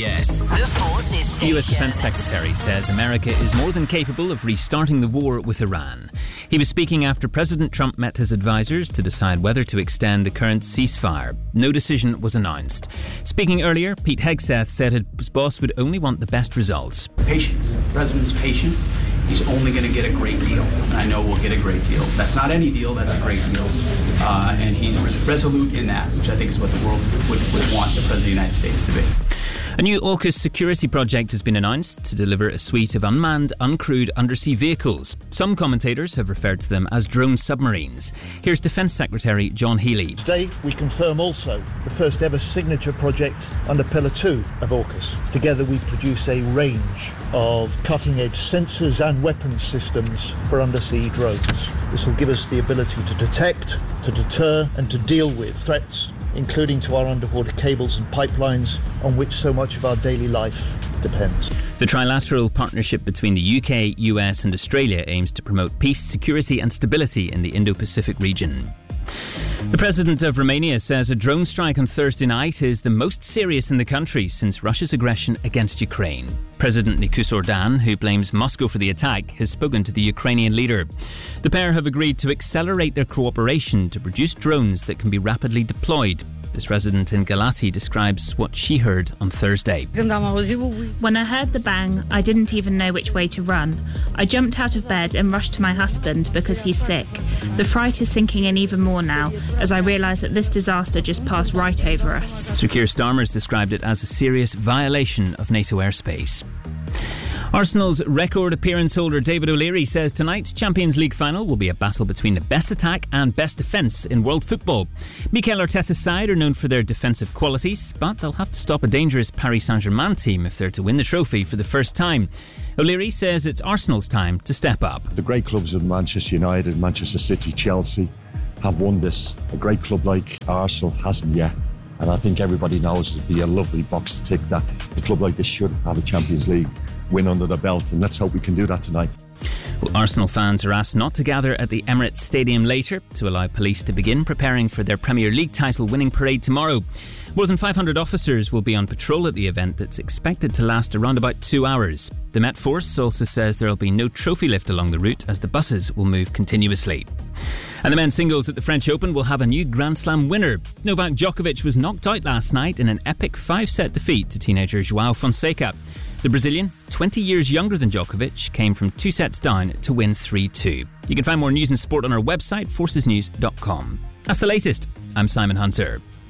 CBS. The Forces Station. The US Defense Secretary says America is more than capable of restarting the war with Iran. He was speaking after President Trump met his advisors to decide whether to extend the current ceasefire. No decision was announced. Speaking earlier, Pete Hegseth said his boss would only want the best results. Patience. The president's patient. He's only going to get a great deal. And I know we'll get a great deal. That's not any deal, that's a great deal. And he's resolute in that, which I think is what the world would want the President of the United States to be. A new AUKUS security project has been announced to deliver a suite of unmanned, uncrewed undersea vehicles. Some commentators have referred to them as drone submarines. Here's Defence Secretary John Healey. Today we confirm also the first ever signature project under Pillar 2 of AUKUS. Together we produce a range of cutting-edge sensors and weapons systems for undersea drones. This will give us the ability to detect, to deter and to deal with threats, including to our underwater cables and pipelines on which so much of our daily life depends. The trilateral partnership between the UK, US and Australia aims to promote peace, security and stability in the Indo-Pacific region. The President of Romania says a drone strike on Thursday night is the most serious in the country since Russia's aggression against Ukraine. President Nicolae Orban, who blames Moscow for the attack, has spoken to the Ukrainian leader. The pair have agreed to accelerate their cooperation to produce drones that can be rapidly deployed. This resident in Galati describes what she heard on Thursday. When I heard the bang, I didn't even know which way to run. I jumped out of bed and rushed to my husband because he's sick. The fright is sinking in even more now as I realise that this disaster just passed right over us. Sir Keir Starmer's described it as a serious violation of NATO airspace. Arsenal's record appearance holder David O'Leary says tonight's Champions League final will be a battle between the best attack and best defence in world football. Mikel Arteta's side are known for their defensive qualities, but they'll have to stop a dangerous Paris Saint-Germain team if they're to win the trophy for the first time. O'Leary says it's Arsenal's time to step up. The great clubs of Manchester United, Manchester City, Chelsea have won this. A great club like Arsenal hasn't yet. And I think everybody knows it'd be a lovely box to tick that a club like this should have a Champions League win under the belt, and let's hope we can do that tonight. Well, Arsenal fans are asked not to gather at the Emirates Stadium later to allow police to begin preparing for their Premier League title winning parade tomorrow. More than 500 officers will be on patrol at the event that's expected to last around about 2 hours. The Met Force also says there will be no trophy lift along the route as the buses will move continuously. And the men's singles at the French Open will have a new Grand Slam winner. Novak Djokovic was knocked out last night in an epic 5-set defeat to teenager João Fonseca. The Brazilian, 20 years younger than Djokovic, came from 2 sets down to win 3-2. You can find more news and sport on our website, forcesnews.com. That's the latest. I'm Simon Hunter.